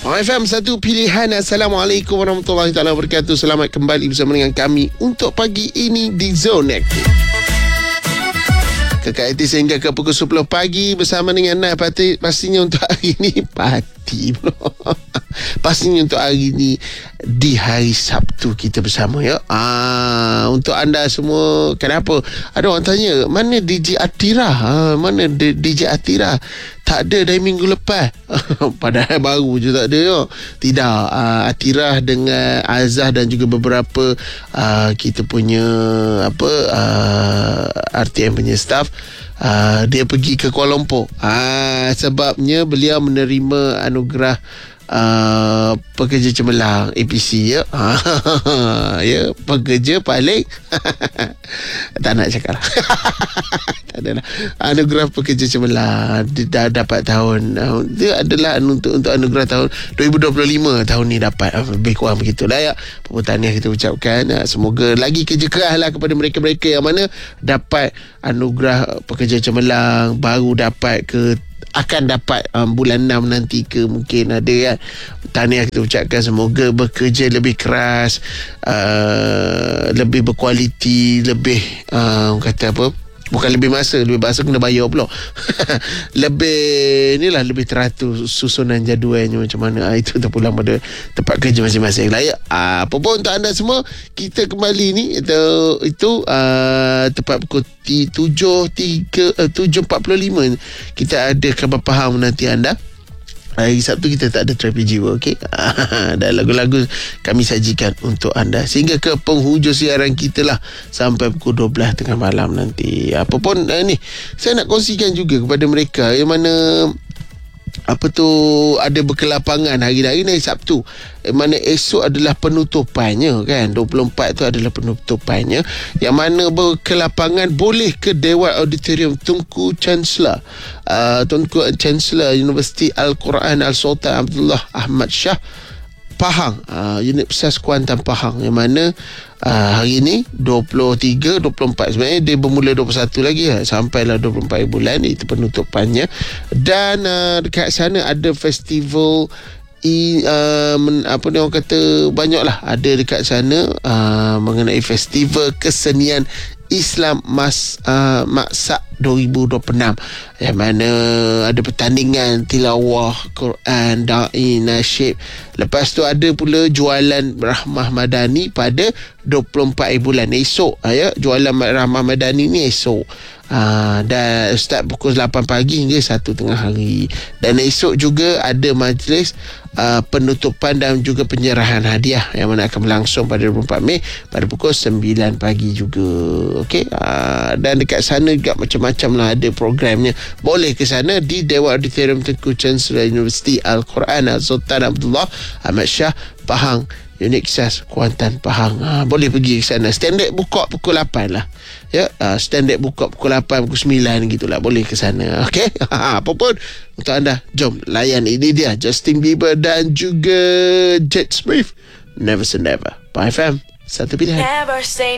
FM satu pilihan. Assalamualaikum warahmatullahi taala wabarakatuh. Selamat kembali bersama dengan kami untuk pagi ini di Zone Active. Kekal aktif sehingga ke pukul 10 pagi bersama dengan Nat. Pastinya untuk hari ini pastinya untuk hari ini di hari Sabtu kita bersama ya. Untuk anda semua, kenapa ada orang tanya mana DJ Atira? Mana DJ Atira? Tak ada dari minggu lepas. Padahal baru je tak ada ya. Tidak, Atira dengan Azah dan juga beberapa kita punya RTM punya staff, dia pergi ke Kuala Lumpur. Sebabnya beliau menerima anugerah pekerja cemerlang APC ya. Ya, pekerja paling tak nak cakap lah. Tak ada lah. Anugerah pekerja cemerlang dah dapat tahun, dia adalah untuk anugerah tahun 2025 tahun ni dapat, lebih kurang begitulah ya. Tahniah kita ucapkan. Semoga lagi kerja keras lah kepada mereka-mereka yang mana dapat anugerah pekerja cemerlang, baru dapat ke akan dapat bulan 6 nanti ke mungkin ada kan. Tahniah kita ucapkan, semoga bekerja lebih keras, lebih berkualiti, lebih kata apa, bukan lebih masa kena bayar pula. lebih teratur susunan jadualnya macam mana. Itu terpulang pada tempat kerja masing-masing lah ya. Apa pun untuk anda semua, kita kembali ni itu tepat pukul 7.45 kita ada khabar faham nanti anda. Hari Sabtu kita tak ada terapi jiwa, okey. Dan lagu-lagu kami sajikan untuk anda sehingga ke penghujung siaran kita lah, sampai pukul 12 tengah malam nanti. Apa pun ni saya nak kongsikan juga kepada mereka yang mana ada berkelapangan hari ni Sabtu, mana esok adalah penutupannya kan. 24 tu adalah penutupannya, yang mana berkelapangan boleh ke Dewan Auditorium Tunku Chancellor Universiti Al-Quran Al-Sultan Abdullah Ahmad Shah Pahang, unit Pesas Kuantan Pahang, yang mana hari ni 23, 24, sebenarnya dia bermula 21 lagi sampailah 24 bulan itu penutupannya. Dan dekat sana ada festival orang kata banyaklah ada dekat sana mengenai festival kesenian Islam Maksak 2026, yang mana ada pertandingan tilawah Quran, da'i, nasyid. Lepas tu ada pula jualan Rahmah Madani pada 24 bulan esok ya. Jualan Rahmah Madani ni esok, dan start pukul 8 pagi hingga 1 tengah hari. Dan esok juga ada majlis penutupan dan juga penyerahan hadiah yang mana akan berlangsung pada 24 Mei pada pukul 9 pagi juga. Okey, dan dekat sana juga macam-macam lah ada programnya. Boleh ke sana di Dewan Auditorium Tunku Chancellor Universiti Al-Quran Al-Sultan Abdullah Ahmad Shah Pahang, unit Kesas Kuantan Pahang. Boleh pergi ke sana. Standard buka pukul 8 lah ya. Standard buka pukul 8, pukul 9 gitulah. Boleh ke sana. Okey. Apa pun untuk anda, jom layan. Ini dia Justin Bieber dan juga Jet Smith, Never Say Never. Bye FM, satu pilihan. Never say